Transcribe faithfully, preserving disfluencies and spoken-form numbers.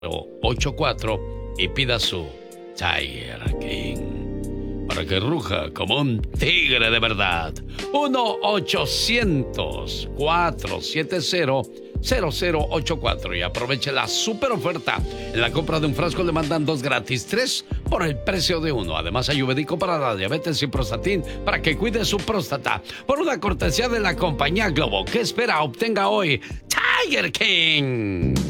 ocho cuatro y pida su Tiger King para que ruja como un tigre de verdad. uno ochocientos, cuatrocientos setenta, cero cero ocho cuatro y aproveche la super oferta. En la compra de un frasco le mandan dos gratis, tres por el precio de uno. Además, ayurvédico para la diabetes y prostatín para que cuide su próstata. Por una cortesía de la compañía Globo. ¿Qué espera? Obtenga hoy Tiger King.